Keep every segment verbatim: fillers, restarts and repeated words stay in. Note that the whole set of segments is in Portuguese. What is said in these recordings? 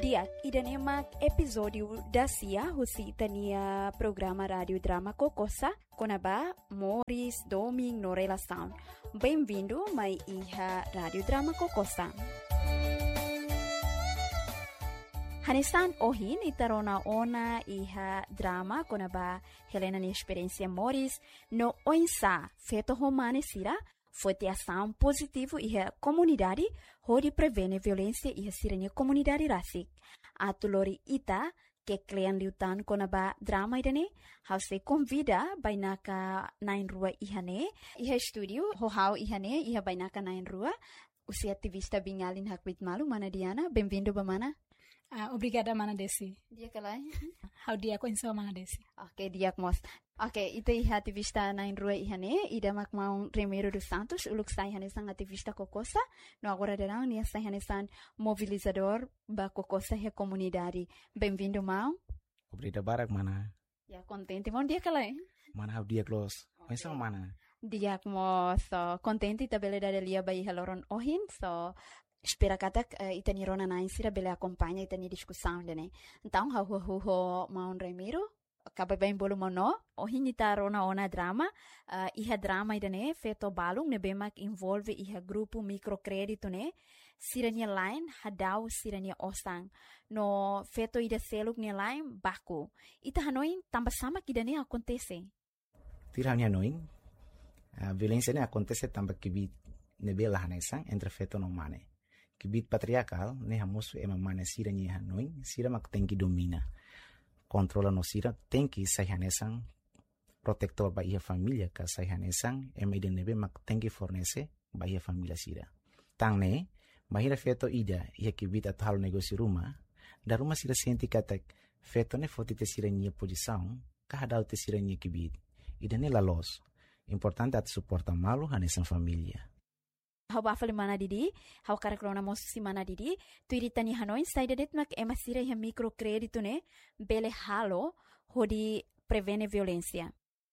Dia idan emak episódio da Cia husi tania programa rádio drama Kokosa konaba Morris Doming no relação. Bem-vindo mai iha rádio drama Kokosa. Hanesan ohin itarona ona iha drama konaba Helena ni experiência Morris no oinsa feto romane sira foi ação positivo e a comunidade onde prevene violência e a sirene comunidade rasik. Atulori ita que klian liutan konaba drama idane hause convida bainaka nain rua ihane iha studio ho hau ihane iha bainaka nain rua usi ativista bingalin hakwit malu mana Diana bem-vindo bamana. Uh, obrigada, Mana Desi. Dia kalai. How dia ko insa Mana Desi. Okay, dia mos. Okay, ito iha ativista na inrua ihane, ida makmaong Remiro dos Santos, uluk sa ihane sang ativista Kokosa, no agora darang niya sa ihane sang mobilizador ba Kokosa he komunidade. Bem-vindo, Mau. Obrigado, Barak, Mana. Ya, contente, mon dia kalai. Mana, how dia close. Okay. Insa Mana. Dia mo, so, contente tabele da delia ba iha loron ohin, so, espera katak uh, itani rona na insira bele acompanha itani discussão dene. Então, ha hu hu hu Maun Remiro, acaba bem bolo mono, o hinita rona ona drama, uh, iha drama idane feto balung ne bemak involve iha grupo microcrédito ne, sirania line hadau sirania osang. No feto ida seluk ne line baku. Ita hanoin tambah sama kidane acontece. Tira hanoin, a violência ne acontece tambah kibit ne bela hanesang entre feto no mane. Kibit patriarcal, ne hamus ema mana sira ni hanoin, sira mak tenki domina. Controla no sira, tenki sai hanesang, protector ba ia família, ka sai hanesang, ema ide nebe mak tenki fornece, ba ia família sira. Tang ne, mahira feto ida, ia kibit at halo negócio ruma, da ruma sira senti katak, feto ne foti te sira nia posição, kahadau te sira nia kibit. Ida ne la los. Importante at suporta malu hanesang família. Hau bafali mana didi, hau karakrona mosu si mana didi, tu iritani hanoin saida det mak ema sira iha microcrédito ne, bele halo, hodi prevene violência.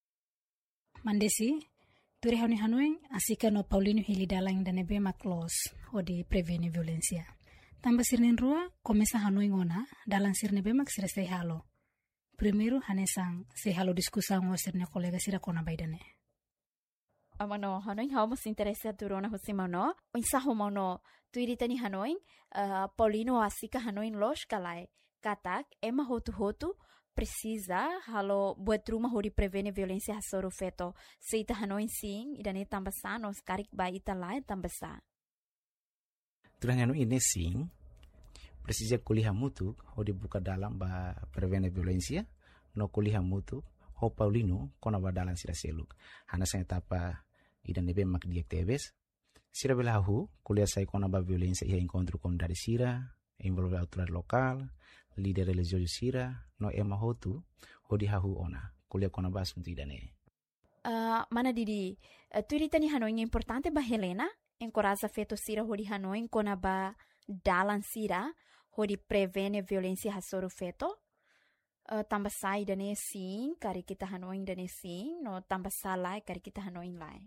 Mandesi, tu rehani hanoin, asika no Paulino Hilidalang da nebe mak los, hodi prevene violência. Tamba sirnen rua, komesa hanoin ona, dalang sir nebe mak sira say halo. Primeiro, hanesang, say halo diskusang o sirne kolega sira kona baidane. Amano hanoin hau mas interesa turona husimano insaho mano tuiritani hanoin uh, Paulino asika hanoin los kalai katak ema hotu hotu precisa halo buat rumah hori prevene violência hasoro feto seita hanoin sim idane tambasa nos karik ba ita lai tambasa turanya no ini sim precisa kuliah mutu hori buka dalam ba prevene violência no kuliah mutu ho Paulino kona ba dalam sira seluk hana sa etapa idan nebe mak diak tebes sira belahu kuliah sai kona ba violência ia encontro com dari sira envolve autoridade local líder religioso sira no ema hotu hodi hahu ona kuliah kona ba assunto idane uh, mana didi uh, tu iritani hanoin importante ba Helena encoraja feto sira hodi hanoin kona ba dalan sira hodi prevene violência hasoro feto uh, tambah sai dane sim kari kita hanoin dane sim no tambah salai kari kita hanoin lai.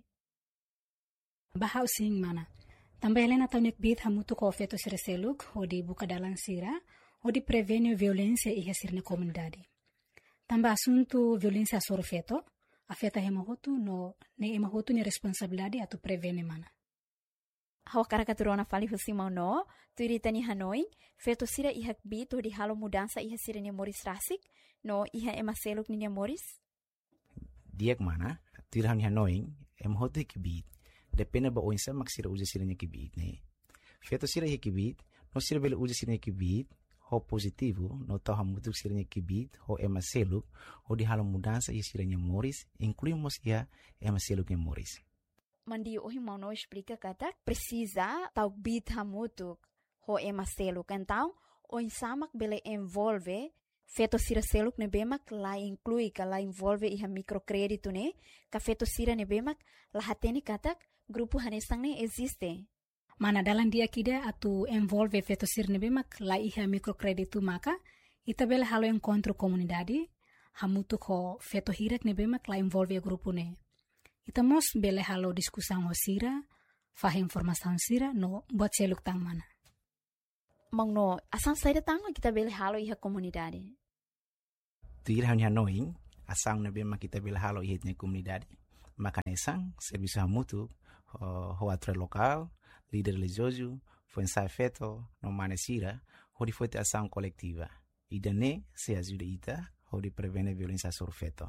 Bahau sing mana. Tambah Helena taunik bit hamutu ko feto sira seluk, hodi buka dalang sira, hodi prevene violência iha sirne komunidade. Tambah asunto violência soro feto, afeta hemahotu no ne emahotu ni responsabilidade atu prevene mana. Hawa karakaturona fali husimau no, tu iritani hanoin, feto sira iha bit hodi halo mudança iha sira ni Morris rasik, no iha ema seluk ni Morris? Diak mana, tu iritani hanoin, emahotu ikibit. Depende ba oinsa mak sira uja sira nya kibit ne. Feto sira nya kibit, no sira bele uja sira nya kibit, ho positivo, no tau hamutuk sira nya kibit, ho ema seluk, ho di halong mudança ia sira nya Morris, incluímos ia ema seluk nya Morris. Mandi ohi mau no explica katak, precisa tau bit hamutuk, ho ema seluk. Então, oinsa mak bele envolve, feto sira seluk ne bemak la inclui ka la envolve iha microcrédito ne, ka feto sira ne bemak la hateni katak, grupo hanesang ne existe. Mana dalam dia kida atu envolve feto sir ne bemak la iha microcrédito maka ita bela halo encontro comunidade hamutu ko feto hirak ne bemak la envolve grupo ne. Ita mos bela halo diskusang ho sira, fah informação sira no buat seluk tang mana. Mangno, asang saída tango kita bele halo iha komunidade. Tuir hanya noing, asang na bema kita bele halo iha na komunidade. Makanesang, serviço mútuo, o atre local, líder religioso, foi ensaio feito, no manesira, onde foi ter ação coletiva. E daí se ajuda ita, onde prevene violência sobre feto.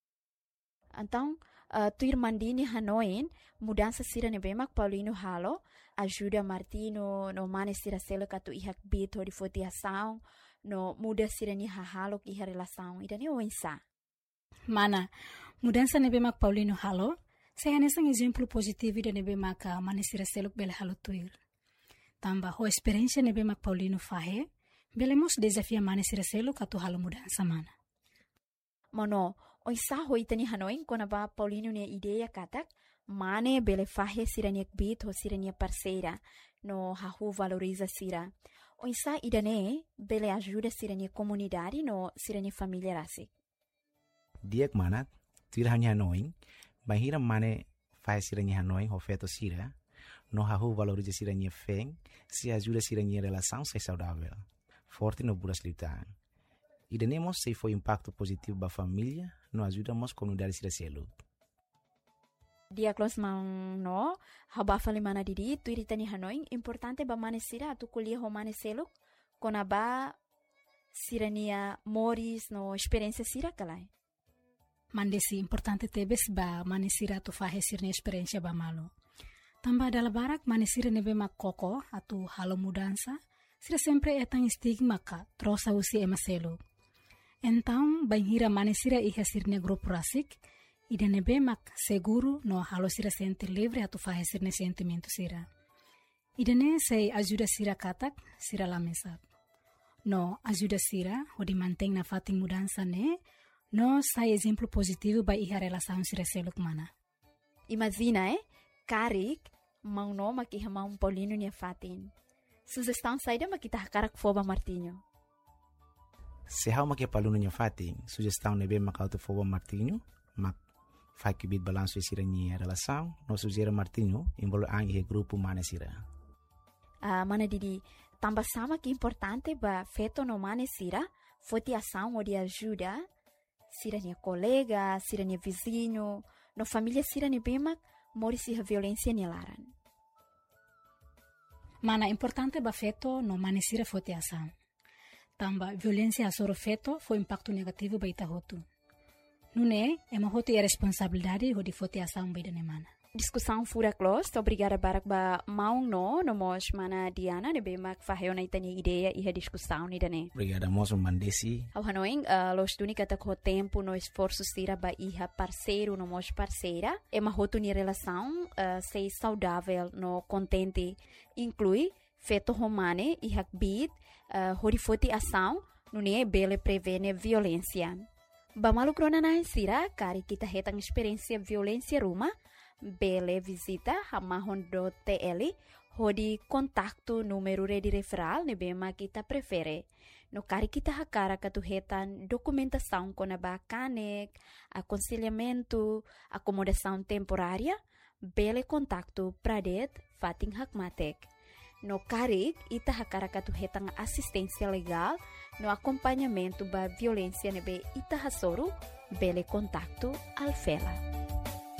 Então, uh, tuir mandini hanoin, mudança sira nebemak Paulino halo, ajuda Martino no manesira selo katu ihak bit onde foi ter ação, no muda sira ni hahalo iha relação. E daí o ensa. Mana, mudança nebemak Paulino halo, saya nesang exemplo positivo da nebemak manesira selo bele halo tuir. Tamba ho experiência nebemak Paulino fahe, belemos desafia manesira selo katu halo mudança mana. Mano, o isa ho itani hanoin kona ba Paulino ne ideia katak, mane bele fahe sirania bit ho sirania parceira, no hahu valoriza sira. O isa idane bele ajuda sirania comunidade no sirania família rasik. Diak mana, tuir hanya hanoin, bahira mane fahe sirania hanoin ho feto sira, no hahu valoriza sirania feng, se ajuda sirania relação ser saudável, forte no buras litan. E denemos se foi impacto positivo para a família, nos ajudamos a comunidade a ser. Dia close mang no, haba fali mana didi, tu iritani hanoin, importante ba manesira tu kuliah ho maneselo, kona ba sirania moris no experiência sira kalai. Mandesi importante tebes ba manesira tu fahe sirne experiência ba malo. Tamba dala barak manesira nebe mak koko atu halo mudança, sira sempre etang stigma ka trosa usi emaselo. Então, banhira manesira iha sirne grupo rasik, ida nebe mak seguro no halo sira sente livre atu fahe sirne sentimento sira. Ida ne sei ajuda sira katak, sira lamesap. No ajuda sira, o di manteng na fating mudança ne, no sai exemplo positivo ba iha relação sira seluk mana. Imagina, eh? Karik, mang no makiha mang Paulino niya fatin. Sugestão saída makita karak foba Martinho. Se há uma que é para aluno fating, sugestão nebe makauto foba Martinho, mak fai que bit balanço e sirania relação, no sugere Martinho, envolve angue grupo manesira. Ah, mana didi, tamba sama que importante ba feto no manesira, foi te ação ou de ajuda, sirania colega, sirania vizinho, no família sirania bema, mori se a violência nelaran. Mana importante ba feto no manesira foi te ação. Tamba violência sobre feto foi impacto negativo ba ita hotu. Nune, é uma hotu e responsabilidade ho di foi te ação ba ida nemana. Discussão fura close, obrigada barak ba maung no, no mos mana Diana, nebe mak faheo na itani ideia e a discussão ni dane. Obrigada moço mandesi. Ao hanoing, uh, los duni kata ko tempo no esforço sira ba iha parceiro no mos parceira, é uma hotu ni relação uh, sei saudável no contente, inclui feto romane e hakbit, uh, horifoti ação, nune bele prevene violência. Ba malu krona na sira, kari kita hetang experiência violência ruma, bele visita hamahon do T L, hodi kontaktu número de referral ne bema kita prefere. No kari kita hakara katuhetan documentação com a bacanek, aconselhamento, acomodação temporária, bele kontaktu pradet fating hakmatek. No karik, ita hakara katuhetang assistência legal, no acompanhamento ba violência nebe ita hasoro, bele kontaktu alfela.